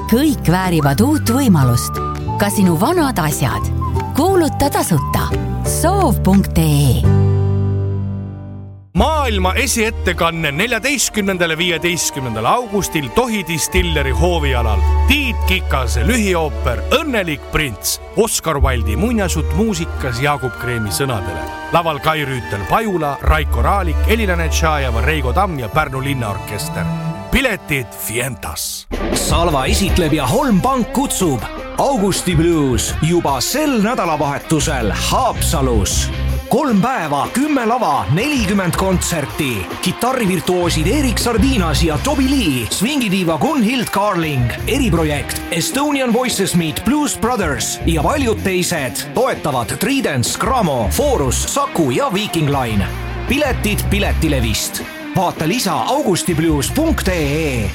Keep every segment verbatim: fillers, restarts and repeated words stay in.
Kõik väärivad uut võimalust. Ka sinu vanad asjad. Kuuluta tasuta. soov punkt ee. Maailma esiettekanne neljateistkümnendal ja viieteistkümnendal augustil Tohi Distilleri hoovialal. Tiit Kikase lühiooper Õnnelik prints. Oskar Wilde'i muinasjutt muusikas Jaagup Kreemi sõnadele. Laval Kai Rüütel Pajula, Raiko Raalik, Elina Netšajeva, Reigo Tamm ja Pärnu linnaorkester. Piletid Fientas. Salva esitleb ja Holm Pank kutsub Augusti Blues juba sel nädalavahetusel Haapsalus. Kolm päeva, kümme lava, nelikümmend kontserti. Kitarrivirtuoosid Erik Sardinas ja Toby Lee, swingidiiva Gunhild Carling, eriprojekt Estonian Voices Meet Blues Brothers ja paljud teised toetavad Tridents, Gramo, Forus, Saku ja Viking Line. Piletid Piletilevist. Vaata lisa augustiblues punkt ee.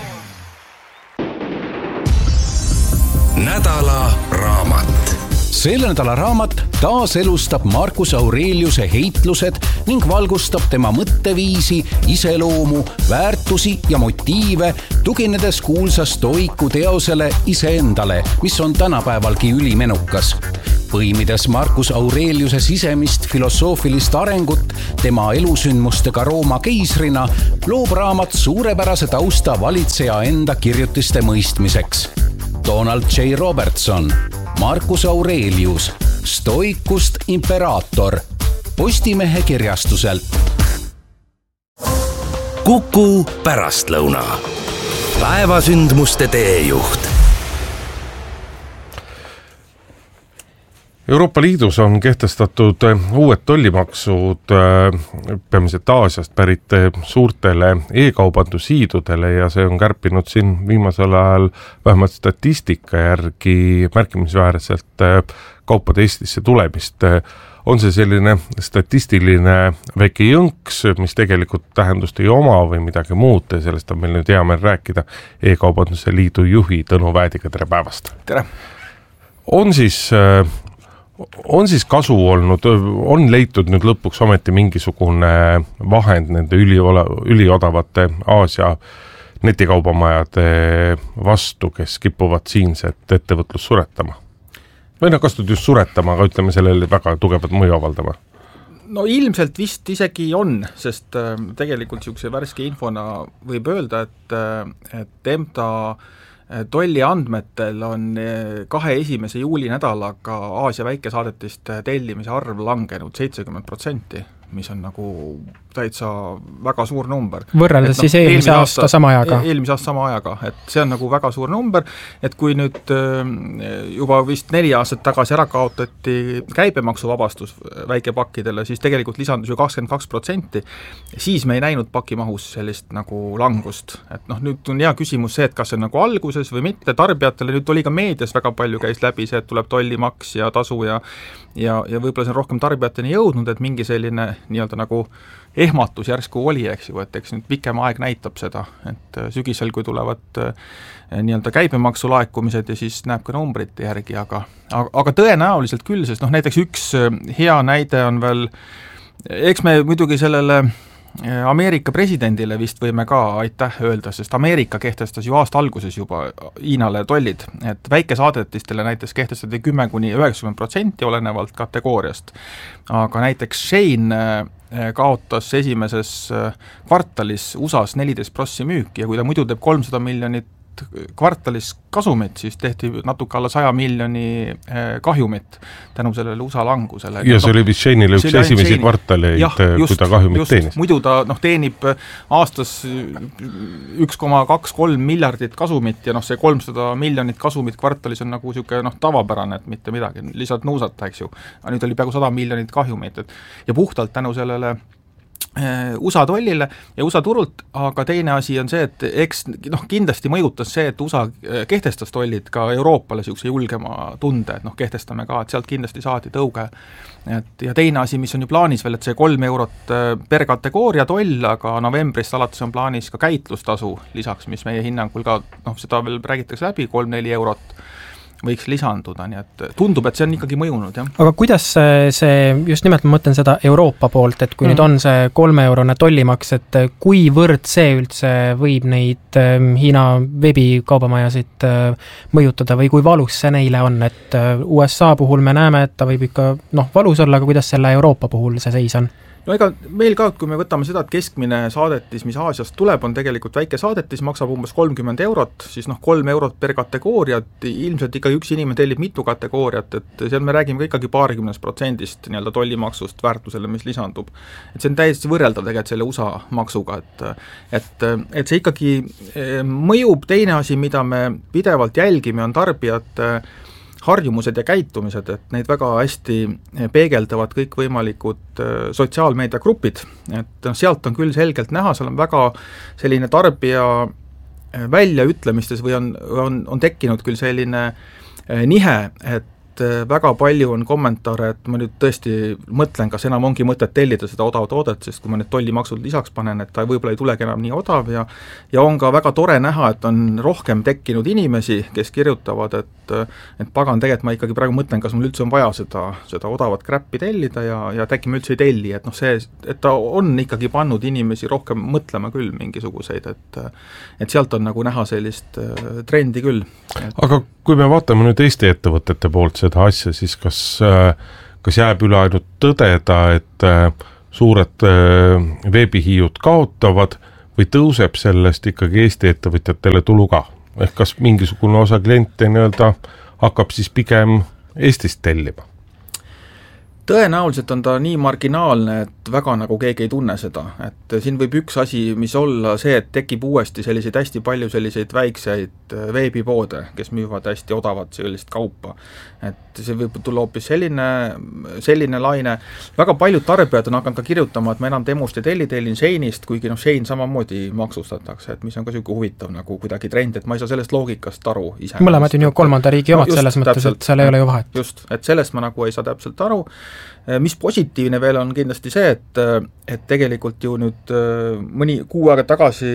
Nädala raamat. Selle nädala raamat taas elustab Marcus Aureliuse heitlused ning valgustab tema mõtteviisi, iseloomu, väärtusi ja motiive, tuginedes kuulsa stoiku teosele iseendale, mis on tänapäevalgi ülimenukas. Põimides Marcus Aureliuse sisemist filosoofilist arengut tema elusündmustega Rooma keisrina, loob raamat suurepärase tausta valitseja enda kirjutiste mõistmiseks. Donald J. Robertson, Marcus Aurelius, Stoikust imperaator, Postimehe kirjastuselt. Kuku pärastlõuna. Päevasündmuste teejuht. Euroopa Liidus on kehtestatud uued tollimaksud peamiselt Aasiast pärit suurtele e-kaubandushiidudele ja see on kärpinud siin viimasel ajal vähemalt statistika järgi märkimisväärselt kaupade Eestisse tulemist. On see selline statistiline väike jõnks, mis tegelikult tähendust ei oma või midagi muud ja sellest on meil nüüd hea meel rääkida e-kaubanduse liidu juhi Tõnu Väädiga. Tere päevast! Tere! On siis... On siis kasu olnud, on leitud nüüd lõpuks ometi mingisugune vahend nende üliola, üliodavate Aasia netikaubamajade vastu, kes kipuvad siinset ettevõtlus suretama? Või noh, kastud just suretama, aga ütleme sellele väga tugevat mõju avaldama? No ilmselt vist isegi on, sest tegelikult niisuguse värske infona võib öelda, et, et EMTA tolli andmetel on kahe esimese juuli nädalaga Aasia väikesaadetist tellimise arv langenud seitsekümmend protsenti, mis on nagu täitsa väga suur number. Võrreldes no, siis eelmise aasta, aasta sama ajaga. Eelmise aasta sama ajaga, et see on nagu väga suur number, et kui nüüd juba vist neli aastat tagasi ära kaotati käibemaksuvabastus väikepakkidele, siis tegelikult lisandus ju kakskümmend kaks protsenti, siis me ei näinud pakimahus sellist nagu langust. Et noh, nüüd on hea küsimus see, et kas see on nagu alguses või mitte, tarbijatele nüüd oli ka meedias väga palju käis läbi see, et tuleb tollimaks ja tasu ja ja, ja võib-olla see on rohkem tarbijateni jõudnud, et mingi selline nii-öelda nagu ehmatus järsku oli, eks ju, et eks nüüd pikem aeg näitab seda, et sügisel, kui tulevad nii-öelda käibemaksu laekumised ja siis näeb ka numbrite järgi, aga, aga, aga tõenäoliselt küll, sest noh, näiteks üks hea näide on veel, eks me muidugi sellele Ameerika presidendile vist võime ka aitäh öelda, sest Ameerika kehtestas ju aasta alguses juba Hiinale tollid, et väikesaadetistele näiteks kehtestati kümme kuni üheksakümmend protsenti olenevalt kategooriast, aga näiteks Shane kaotas esimeses kvartalis U S A-s neliteist protsenti müüki ja kui ta muidu teeb kolmsada miljonit kvartalis kasumit, siis tehti natuke alla saja miljoni kahjumit tänu sellele U S A langusele. Ja see oli vist Shane'ile üks esimesi Shane... kvartaleid, kui ta kahjumit just, teenis. Muidu ta noh, teenib aastas üks koma kaks kolm miljardit kasumit ja noh, see kolmsada miljonit kasumit kvartalis on nagu siuke noh, tavapärane, et mitte midagi, lihtsalt nuusata, eks ju. Aga nüüd oli peaaegu sada miljonit kahjumit, et ja puhtalt tänu sellele U S A tollile ja U S A turult, aga teine asi on see, et eks noh, kindlasti mõjutas see, et U S A kehtestas tollid ka Euroopale siukse julgema tunde, et noh, kehtestame ka, et sealt kindlasti saadi tõuge. Et, ja teine asi, mis on ju plaanis veel, et see kolm eurot per kategooria toll, aga novembrist alates on plaanis ka käitlustasu lisaks, mis meie hinnangul ka, noh, seda veel räägitakse läbi, kolm-neli eurot. võiks lisanduda, nii et tundub, et see on ikkagi mõjunud, jah. Aga kuidas see, just nimelt ma mõtlen seda Euroopa poolt, et kui mm. nüüd on see kolme-eurone tollimaks, et kuivõrd see üldse võib neid Hiina veebikaubamajasid mõjutada või kui valus see neile on, et U S A puhul me näeme, et ta võib ikka noh, valus olla, aga kuidas selle Euroopa puhul see seis on? No ega meil ka, kui me võtame seda, et keskmine saadetis, mis Aasiast tuleb, on tegelikult väike saadetis, maksab umbes kolmkümmend eurot, siis noh, kolm eurot per kategooriat, ilmselt ikka üks inimene tellib mitu kategooriat, et seal me räägime ka ikkagi paarikümnest protsendist nii-öelda tollimaksust väärtusele, mis lisandub. Et see on täiesti võrreldav tegelikult selle U S A maksuga, et, et, et see ikkagi mõjub. Teine asi, mida me pidevalt jälgime, on tarbijate harjumused ja käitumised, et neid väga hästi peegeldavad kõikvõimalikud sotsiaalmeediagrupid, et no, sealt on küll selgelt näha, seal on väga selline tarbija väljaütlemistes või on, on, on tekkinud küll selline nihe, et väga palju on kommentaare, et ma nüüd tõesti mõtlen, kas enam ongi mõtet tellida seda odav toodet, sest kui ma need tollimaksud lisaks panen, et ta võib-olla ei tulegi enam nii odav ja ja on ka väga tore näha, et on rohkem tekkinud inimesi, kes kirjutavad, et et pagan, tegelikult ma ikkagi praegu mõtlen, kas mul üldse on vaja seda, seda odavat kräppi tellida ja, ja äkki ma üldse ei telli, et noh, see, et ta on ikkagi pannud inimesi rohkem mõtlema küll mingisuguseid, et et sealt on nagu näha sellist trendi küll. Aga kui me vaatame nüüd Eesti ettevõtete poolt seda asja, siis kas, kas jääb üle ainult tõdeda, et suured veebihiiud kaotavad või tõuseb sellest ikkagi Eesti ettevõtjatele tulu ka? Ehk kas mingisugune osa kliente nii-öelda hakkab siis pigem Eestist tellima? Tõenäoliselt on ta nii marginaalne, et väga nagu keegi ei tunne seda, et siin võib üks asi, mis olla see, et tekib uuesti selliseid hästi palju selliseid väikseid veebipoode, kes müüvad hästi odavat sellist kaupa, et see võib tulla hoopis selline, selline laine. Väga paljud tarbijad on hakanud ka kirjutama, et ma enam Temust ei telli, tellin Sheinist, kuigi noh, Shein samamoodi maksustatakse, et mis on ka selline huvitav nagu kuidagi trend, et ma ei saa sellest loogikast aru ise. Mõlemad on ju kolmanda riigi omad no, selles mõttes, täpselt, et seal ei ole ju vahet. Just, et sellest ma nagu ei saa täpselt aru. Mis positiivne veel on kindlasti see, et, et tegelikult ju nüüd mõni kuu aega tagasi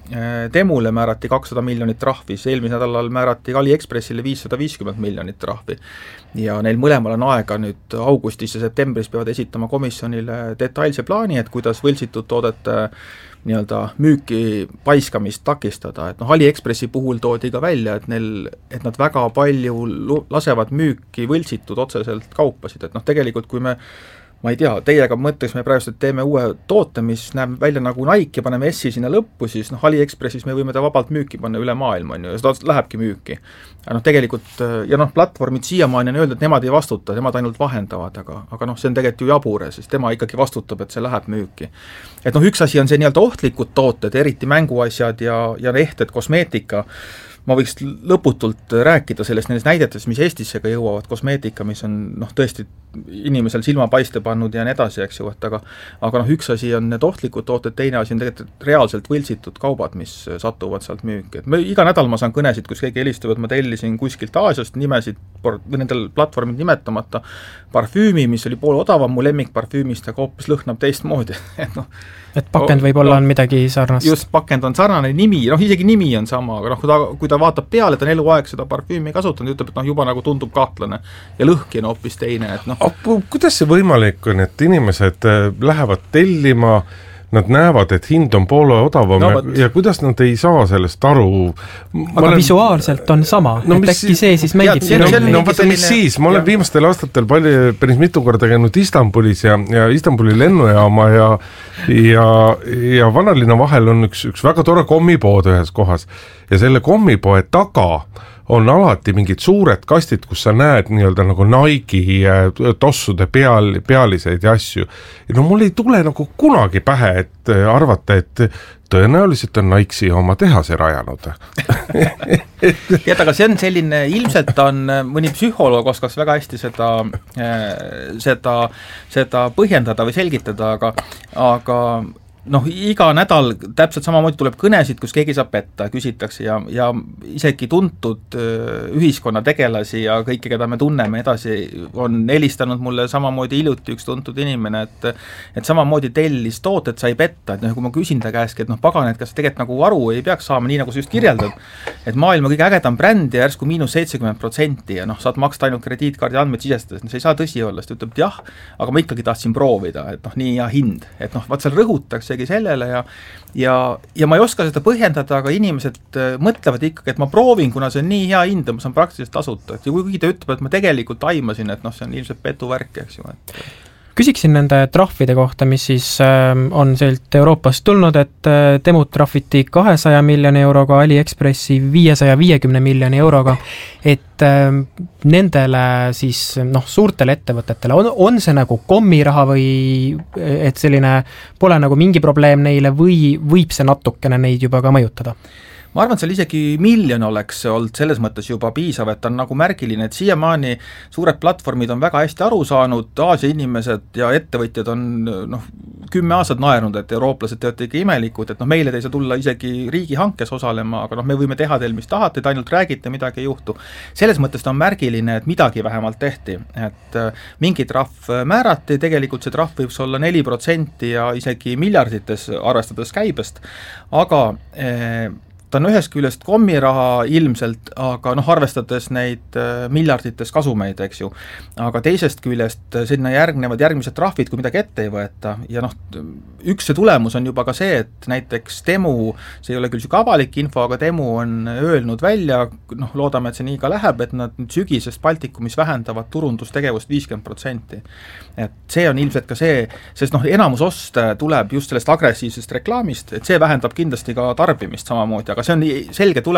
Temule määrati kakssada miljonit trahvi, eelmise nädalal määrati AliExpressile viissada viiskümmend miljonit trahvi ja neil mõlemal on aega nüüd augustis ja septembris peavad esitama komisjonile detailse plaani, et kuidas võltsitud toodete nii-öelda müüki paiskamist takistada, et noh, AliExpressi puhul toodi ka välja, et neil, et nad väga palju lasevad müüki võltsitud otseselt kaupasid, et noh, tegelikult kui me ma ei tea, teiega mõtteks me praegu teeme uue toote, mis näeb välja nagu Nike ja paneme S-i sinna lõppu, siis noh, AliExpressis me võime ta vabalt müüki panna üle maailma, on ju, ja seda lähebki müüki. Ja noh, tegelikult, ja noh, platvormid siiamaani on öeldud, et nemad ei vastuta, nemad ainult vahendavad, aga, aga noh, see on tegelikult ju jabure, sest tema ikkagi vastutab, et see läheb müüki. Et noh, üks asi on see nii-öelda ohtlikud tooted, eriti mänguasjad ja, ja ehted kosmeetika, ma võiks lõputult rääkida sellest nendest näidetest, mis Eestisse ka jõuavad, kosmeetika, mis on noh, tõesti inimesel silma paiste pannud ja nii edasi, eks ju, et aga aga noh, üks asi on need ohtlikud tooted, teine asi on tegelikult reaalselt võltsitud kaubad, mis satuvad sealt müüki. Et me, iga nädal ma saan kõnesid, kus keegi helistab, et ma tellisin kuskilt Aasiast nimesid, või nendel platvormid nimetamata, parfüümi, mis oli pool odavam mu lemmikparfüümist, aga hoopis lõhnab teistmoodi. et noh, et pakend võib-olla on midagi sarnast. Just, pakend on sarnane, nimi, noh isegi nimi on sama, aga noh, kui ta, kui ta vaatab peale, ta on eluaeg seda parfüümi kasutanud, ütleb, et noh, juba nagu tundub kahtlane ja lõhki on hoopis teine, et noh. Kuidas see võimalik on, et inimesed lähevad tellima, nad näevad, et hind on poole odavam no, ja, ja kuidas nad ei saa sellest aru? Aga olen... visuaalselt on sama, no, et äkki see siis mängib ja, no, no vaata, mis siis, ma olen ja. viimastel aastatel palju, päris mitu korda käinud Istanbulis ja, ja Istanbuli lennujaama ja ja, ja vanalinna vahel on üks, üks väga tore kommipood ühes kohas ja selle kommipoe taga on alati mingid suured kastid, kus sa näed nii-öelda nagu Nike tossude peal, pealiseid ja asju. Ja no mul ei tule nagu kunagi pähe, et arvata, et tõenäoliselt on Nike oma tehase rajanud. Tead, aga see on selline, ilmselt on mõni psühholoog oskaks väga hästi seda, seda, seda põhjendada või selgitada, aga, aga noh, iga nädal täpselt samamoodi tuleb kõnesid, kus keegi saab petta, küsitakse ja, ja isegi tuntud ühiskonnategelasi ja kõiki, keda me tunneme edasi, on helistanud mulle samamoodi hiljuti üks tuntud inimene, et et samamoodi tellis tooted, sai petta, et noh, kui ma küsin ta käeski, et noh, pagan, et kas tegelikult nagu aru ei peaks saama, nii nagu sa just kirjeldad, et maailma kõige ägedam bränd ja järsku miinus seitsekümmend protsenti ja noh, saad maksta ainult krediitkaardi andmeid sisestades, no see ei saa tõsi olla, sest ütleb, et jah, aga ma ikkagi tahtsin proovida, et noh, nii hea hind, et noh, vaat seal rõhutaksegi sellele ja ja, ja ma ei oska seda põhjendada, aga inimesed mõtlevad ikkagi, et ma proovin, kuna see on nii hea hind ja ma saan praktiliselt tasuta, et ja kui ta ütleb, et ma tegelikult aimasin, et noh, see on ilmselt petuvärk, eks ju, et küsiksin nende trahvide kohta, mis siis on sealt Euroopast tulnud, et Temut trahviti kahesaja miljoni euroga, AliExpressi viiesaja viiekümne miljoni euroga, et nendele siis noh, suurtele ettevõtetele, on, on see nagu kommiraha või et selline pole nagu mingi probleem neile või võib see natukene neid juba ka mõjutada? ma arvan, et seal isegi miljon oleks olnud selles mõttes juba piisav, et on nagu märgiline, et siiamaani suured platvormid on väga hästi aru saanud, Aasia inimesed ja ettevõtjad on noh, kümme aastat naernud, et eurooplased teevad ikka imelikud, et noh, meile te ei saa tulla isegi riigihankes osalema, aga noh, me võime teha teil, mis tahate, te ainult räägite, midagi ei juhtu. Selles mõttes ta on märgiline, et midagi vähemalt tehti, et mingi trahv määrati, tegelikult see trahv võiks olla neli protsenti ja isegi miljardites arvestades käibest, aga eh, ta on ühest küljest kommiraha ilmselt, aga noh, arvestades neid miljardites kasumeid, eks ju, aga teisest küljest sinna järgnevad järgmised trahvid, kui midagi ette ei võeta ja noh, üks see tulemus on juba ka see, et näiteks Temu, see ei ole küll siuke avalik info, aga Temu on öelnud välja, noh, loodame, et see nii ka läheb, et nad sügisest Baltikumis vähendavad turundustegevust viiskümmend protsenti. Et see on ilmselt ka see, sest noh, enamus oste tuleb just sellest agressiivsest reklaamist, et see vähendab kindlasti ka tarbimist samamoodi, aga see on selge tule-